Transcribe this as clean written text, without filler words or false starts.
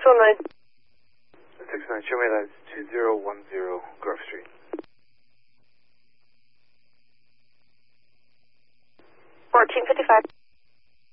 619. 619, show me that 2010 Grove Street. 1455.